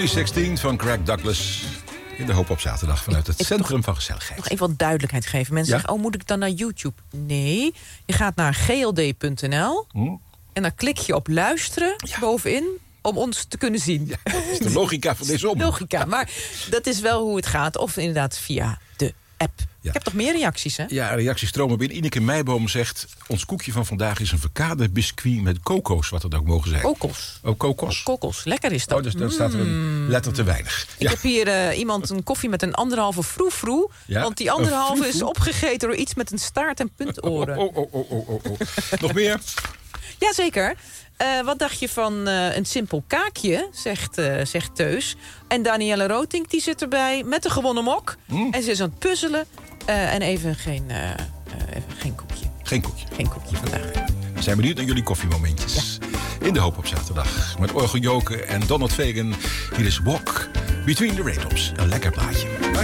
316 van Craig Douglas. In de Hoop op zaterdag vanuit het Centrum van Gezelligheid. Nog even wat duidelijkheid geven. Mensen zeggen, moet ik dan naar YouTube? Nee, je gaat naar gld.nl en dan klik je op luisteren bovenin om ons te kunnen zien. Ja, dat is de logica van deze omroep. Logica, maar dat is wel hoe het gaat. Of inderdaad via de app. Ja. Ik heb toch meer reacties, hè? Ja, reacties stromen binnen. Ineke Meijboom zegt, ons koekje van vandaag is een verkade biscuit met koko's, wat het ook mogen zijn. Kokos. Oh, kokos. Kokos, lekker is dat. Oh, dus dan staat er een letter te weinig. Ik heb hier iemand een koffie met een 1,5 froe-froe. Ja? Want die 1,5 is opgegeten door iets met een staart en puntoren. Nog meer? Jazeker. Wat dacht je van een simpel kaakje, zegt Teus. En Danielle Rotink die zit erbij met de gewonnen mok. En ze is aan het puzzelen. En even geen koekje. Geen koekje. Geen koekje vandaag. We zijn benieuwd naar jullie koffiemomentjes. Ja. In de Hoop op zaterdag. Met Orgel Joken en Donald Fagan. Hier is Walk Between the Raindrops. Een lekker plaatje.